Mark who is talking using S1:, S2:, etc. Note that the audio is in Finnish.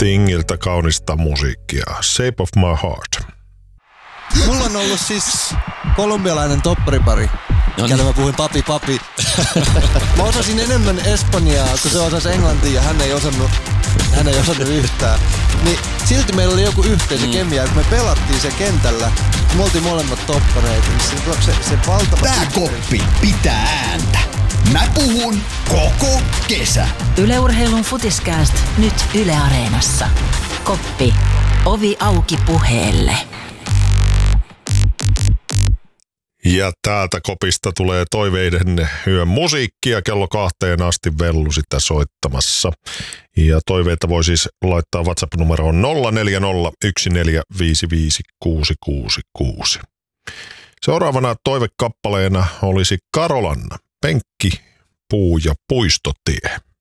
S1: Stingiltä kaunista musiikkia. Shape of my heart.
S2: Mulla on ollut siis kolumbialainen topparipari. Kelle mä puhuin papi. Mä osasin enemmän espanjaa, kun se osasi englantia ja hän ei osannut yhtään. Niin silti meillä oli joku yhteisö kemia, kun me pelattiin se kentällä. Me oltiin molemmat toppareita. Niin se valtava...
S3: Tää koppi pitää ääntä. Mä puhun koko kesä.
S4: Yle Urheilun Futiskääst nyt Yle Areenassa. Koppi. Ovi auki puheelle.
S1: Ja täältä kopista tulee toiveiden yön musiikkia. Kello 2 asti Vellu sitä soittamassa. Ja toiveita voi siis laittaa WhatsApp-numeroon 0401455666. Seuraavana toivekappaleena olisi Karolanna, Penkki, puu ja puistotie.